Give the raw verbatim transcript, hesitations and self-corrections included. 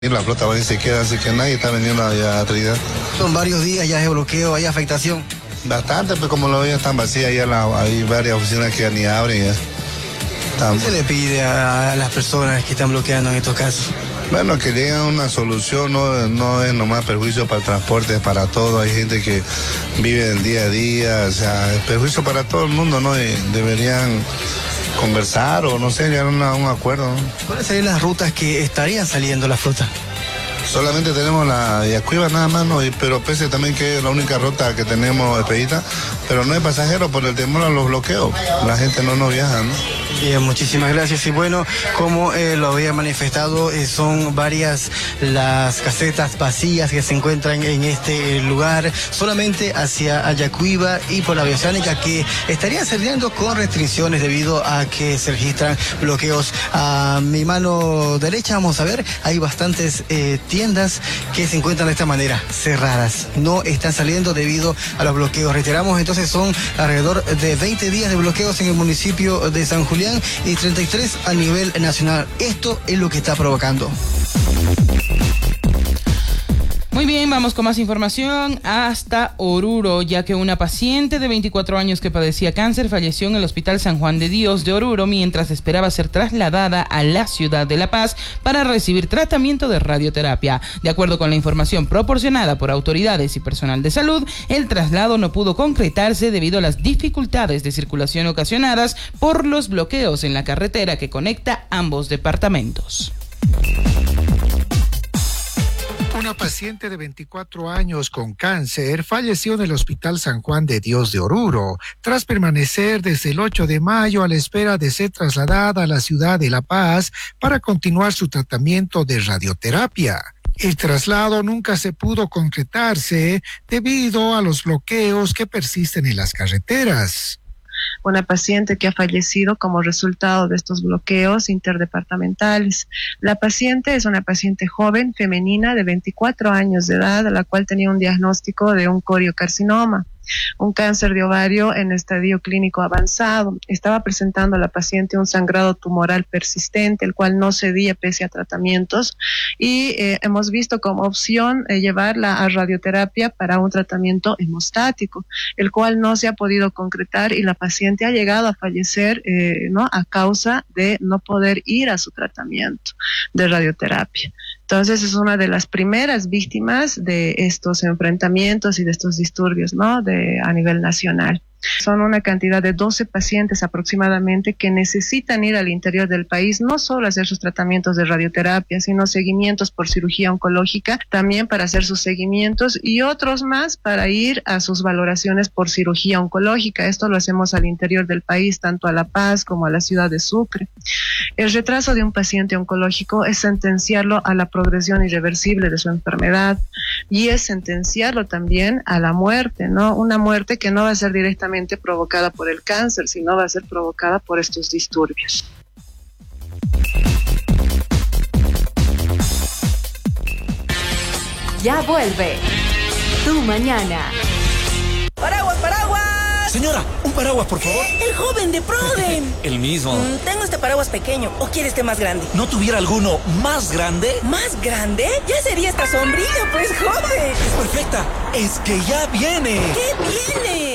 Y la flota va y se queda, así que nadie está vendiendo allá a Trinidad. Son varios días ya de bloqueo, hay afectación. Bastante, pero como lo veía están vacías, ya la, hay varias oficinas que ni abren. Ya. ¿Qué se le pide a, a las personas que están bloqueando en estos casos? Bueno, que lleguen a una solución, no, no es nomás perjuicio para el transporte, es para todo. Hay gente que vive del día a día, o sea, es perjuicio para todo el mundo, ¿no? Y deberían conversar o no sé, llegar a una, un acuerdo, ¿no? ¿Cuáles serían las rutas que estarían saliendo la flota? Solamente tenemos la Yacuiba nada más, ¿no? Y, pero pese también que es la única ruta que tenemos expedita, pero no hay pasajeros por el temor a los bloqueos. La gente no nos viaja, ¿no? Bien, muchísimas gracias. Y bueno, como eh, lo había manifestado, eh, son varias las casetas vacías que se encuentran en este eh, lugar, solamente hacia Ayacuiba y por la vía oceánica, que estarían saliendo con restricciones debido a que se registran bloqueos. A mi mano derecha, vamos a ver, hay bastantes eh, tiendas que se encuentran de esta manera, cerradas. No están saliendo debido a los bloqueos. Reiteramos, entonces son alrededor de veinte días de bloqueos en el municipio de San Julián y treinta y tres a nivel nacional. Esto es lo que está provocando. Muy bien, vamos con más información hasta Oruro, ya que una paciente de veinticuatro años que padecía cáncer falleció en el Hospital San Juan de Dios de Oruro mientras esperaba ser trasladada a la ciudad de La Paz para recibir tratamiento de radioterapia. De acuerdo con la información proporcionada por autoridades y personal de salud, el traslado no pudo concretarse debido a las dificultades de circulación ocasionadas por los bloqueos en la carretera que conecta ambos departamentos. Una paciente de veinticuatro años con cáncer falleció en el Hospital San Juan de Dios de Oruro, tras permanecer desde el ocho de mayo a la espera de ser trasladada a la ciudad de La Paz para continuar su tratamiento de radioterapia. El traslado nunca se pudo concretarse debido a los bloqueos que persisten en las carreteras. Una paciente que ha fallecido como resultado de estos bloqueos interdepartamentales. La paciente es una paciente joven, femenina, de veinticuatro años de edad, la cual tenía un diagnóstico de un coriocarcinoma, un cáncer de ovario en estadio clínico avanzado. Estaba presentando a la paciente un sangrado tumoral persistente, el cual no cedía pese a tratamientos, y eh, hemos visto como opción eh, llevarla a radioterapia para un tratamiento hemostático, el cual no se ha podido concretar y la paciente ha llegado a fallecer eh, ¿no? a causa de no poder ir a su tratamiento de radioterapia. Entonces es una de las primeras víctimas de estos enfrentamientos y de estos disturbios, ¿no? de, a nivel nacional. Son una cantidad de doce pacientes aproximadamente que necesitan ir al interior del país, no solo a hacer sus tratamientos de radioterapia, sino seguimientos por cirugía oncológica, también para hacer sus seguimientos y otros más para ir a sus valoraciones por cirugía oncológica. Esto lo hacemos al interior del país, tanto a La Paz como a la ciudad de Sucre. El retraso de un paciente oncológico es sentenciarlo a la progresión irreversible de su enfermedad y es sentenciarlo también a la muerte, ¿no? Una muerte que no va a ser directamente provocada por el cáncer, sino va a ser provocada por estos disturbios. Ya vuelve Tu Mañana. ¡Paraguas, paraguas! Señora, un paraguas, por favor. El joven de Proden. El mismo. Mm, tengo este paraguas pequeño. ¿O quiere este más grande? ¿No tuviera alguno más grande? ¿Más grande? Ya sería esta sombrilla, pues, joven. Es perfecta. Es que ya viene. ¿Qué viene?